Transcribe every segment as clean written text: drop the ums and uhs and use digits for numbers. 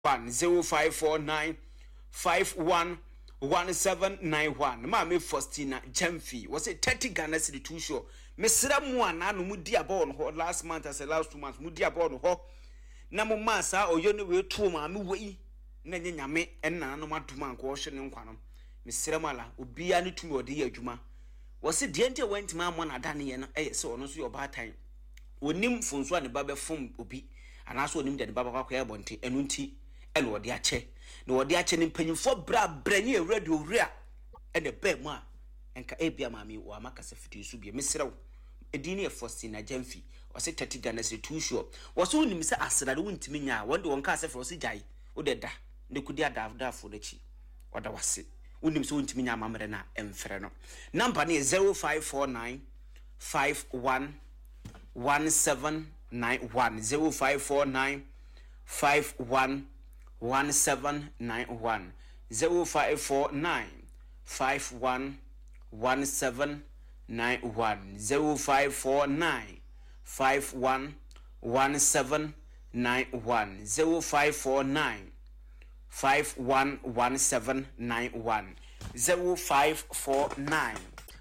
0549 511791. Mama Faustina Jamfi was a 30 Ghana City too sure. Mesra Muana no mudia born ho last month as a last 2 months mudia born ho. Namo masa or you know we two mammy way. Nanya me and nano matuma caution in quanum. Mesra Mala, Ubia ni to dear Juma. Was it the enter went mamma Adani and so no your bad time. We nim Fonswa the Baba Fum Ubi, and also nim that Baba Bonte and Unti. Elo de ache na wo de ache ne mpanyimfo bra branye radio ria e de be mu a enka ebia maami wo amaka se fiti su bia mesrew edini e Faustina Jamfi o se 30 Ghana se too sure wo so nim se asra de wontimi nya wonde won ka se fro se jai wo de da ne kudi ada fo dachi oda wase wonim se wontimi nya mamre na emfre no number ne 0549 511791 0549 511791 0549 511791 0549 511791 0549 511791 0549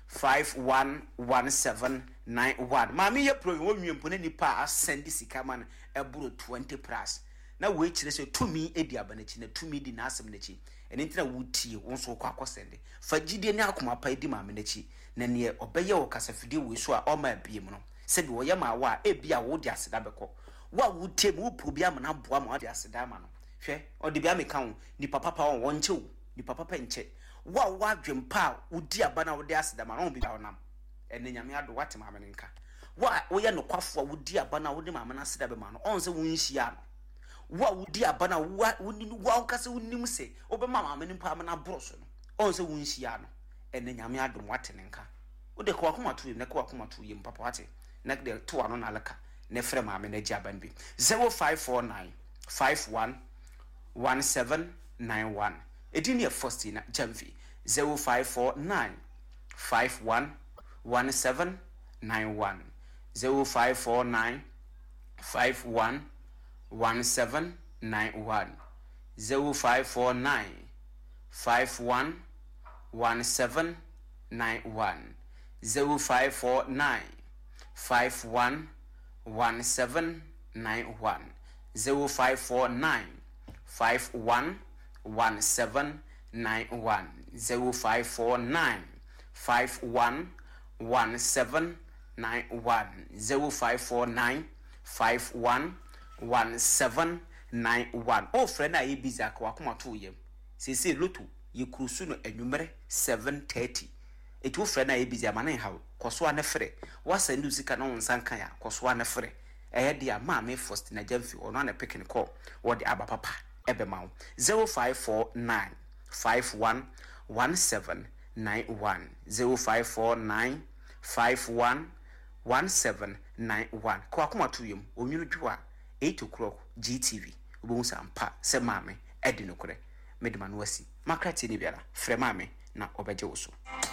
511791 Mami ye pro wo nwempone nipa asend sika man eburo 20 plus na we chire se tumi edi abanachi na tumi di na asem nachi ene ntina wutie wonso kwa akosende fagide ne akoma pa edi ma menachi na ne obeye wo kasafide we so a oma abiem no se de wo ye ma wa ebia wo di aseda beko wa wutie mu probi am na boa ma di aseda ma no hwe odi bia meka wo ni papa won che wo ni papa nche wa dwempa udi abana wo di aseda ma no bi da wonam ene nyame ado wate ma menenka wa wo ye no kwafo wudi abana wo di ma mena aseda be ma no on se wonhia no wa wudi abana wa nkase wonim se obema mama ne mpa na broso no on se wonhia no ene nyame adom wate nenka wo de kwa koma to yim ne kwa koma to yim papa wate na de to ano na alaka ne frɛ mama na gi aban bi 0549 511791 edini e Faustina Jamfi 0549 511791 0549 511791 0549 511791 0549 511791 0549 511791 0549 511791 0549 511791 o friend na ye busy akwa koma to yem sese loto ye krusu no anwumere 7:30 etu friend na ye busy amana hawo koso ana frɛ wasa ndu sika na wonsan kan ya koso ana frɛ eye dia maame Faustina Jamfi ono na pick call wo de aba papa ebe ma 0549 511791 0549 511791 kwa koma to yem onwunu dwa 8 o'clock GTV ubon sampa se maame edi nokore medima no wasi makrati ni biara frɛ maame na obeje wo so